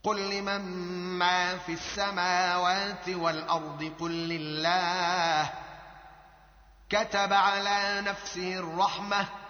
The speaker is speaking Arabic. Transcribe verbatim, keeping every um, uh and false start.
قل لمن ما في السماوات والأرض قل لله كتب على نفسه الرحمة